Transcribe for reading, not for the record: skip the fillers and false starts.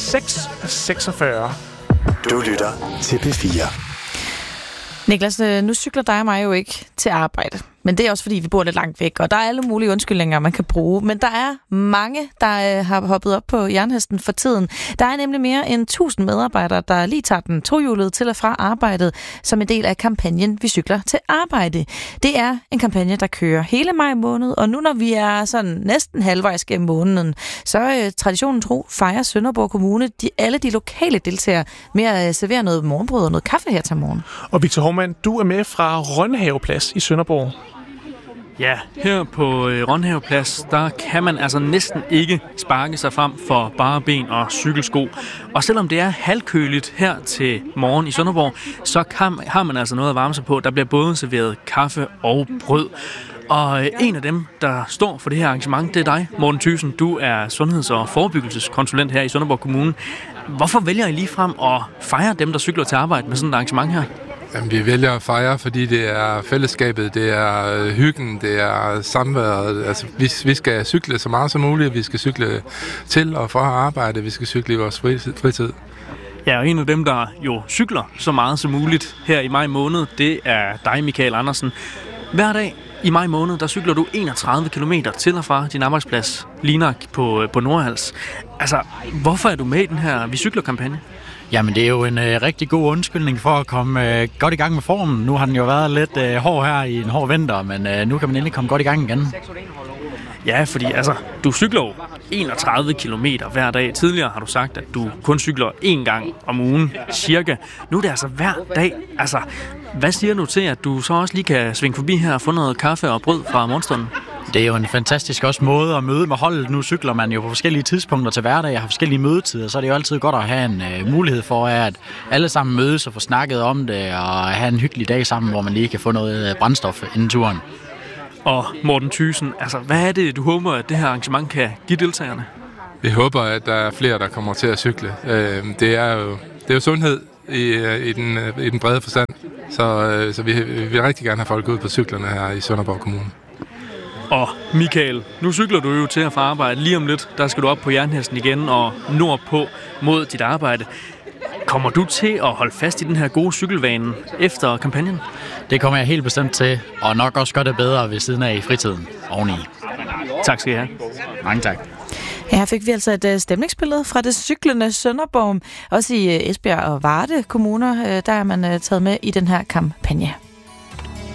646. Du lytter til P4. Niklas, nu cykler dig og mig jo ikke til arbejde. Men det er også fordi, vi bor lidt langt væk, og der er alle mulige undskyldninger, man kan bruge. Men der er mange, der har hoppet op på jernhesten for tiden. Der er nemlig mere end 1000 medarbejdere, der lige tager den tohjulede til og fra arbejdet som en del af kampagnen Vi cykler til arbejde. Det er en kampagne, der kører hele maj måned, og nu når vi er sådan næsten halvvejs gennem måneden, så traditionen tro fejrer Sønderborg Kommune alle de lokale deltagere med at servere noget morgenbrød og noget kaffe her til morgen. Og Victor Hovmand, du er med fra Rønhaveplads i Sønderborg. Ja, her på Rønhaveplads, der kan man altså næsten ikke sparke sig frem for bare ben og cykelsko. Og selvom det er halvkøligt her til morgen i Sønderborg, så har man altså noget at varme sig på. Der bliver både serveret kaffe og brød. Og en af dem, der står for det her arrangement, det er dig, Morten Thyssen. Du er sundheds- og forebyggelseskonsulent her i Sønderborg Kommune. Hvorfor vælger I lige frem at fejre dem, der cykler til arbejde med sådan et arrangement her? Jamen, vi vælger at fejre, fordi det er fællesskabet, det er hyggen, det er samværet. Altså, vi skal cykle så meget som muligt. Vi skal cykle til og fra arbejde. Vi skal cykle i vores fritid. Ja, og en af dem, der jo cykler så meget som muligt her i maj måned, det er dig, Michael Andersen. Hver dag i maj måned, der cykler du 31 km til og fra din arbejdsplads, Linak på Nordhals. Altså, hvorfor er du med i den her Vi cykler-kampagne? Jamen, det er jo en rigtig god undskyldning for at komme godt i gang med formen. Nu har den jo været lidt hård her i en hård vinter, men nu kan man endelig komme godt i gang igen. Ja, fordi altså, du cykler jo 31 kilometer hver dag. Tidligere har du sagt, at du kun cykler 1 gang om ugen, cirka. Nu er det altså hver dag. Altså, hvad siger du til, at du så også lige kan svinge forbi her og få noget kaffe og brød fra morgenstunden? Det er jo en fantastisk også måde at møde med holdet. Nu cykler man jo på forskellige tidspunkter til hverdag og har forskellige mødetider, så er det jo altid godt at have en mulighed for, at alle sammen mødes og få snakket om det og have en hyggelig dag sammen, hvor man lige kan få noget brændstof inden turen. Og Morten Thyssen, altså, hvad er det, du håber, at det her arrangement kan give deltagerne? Vi håber, at der er flere, der kommer til at cykle. Det er jo sundhed i den brede forstand, så vi vil rigtig gerne have folk ud på cyklerne her i Sønderborg Kommune. Og Michael, nu cykler du jo til at få arbejde. Lige om lidt, der skal du op på jernhesten igen og nordpå mod dit arbejde. Kommer du til at holde fast i den her gode cykelvane efter kampagnen? Det kommer jeg helt bestemt til, og nok også gøre det bedre ved siden af i fritiden oveni. Tak skal I have. Mange tak. Ja, her fik vi altså et stemningsbillede fra det cyklende Sønderborg. Også i Esbjerg og Varde kommuner, der er man taget med i den her kampagne.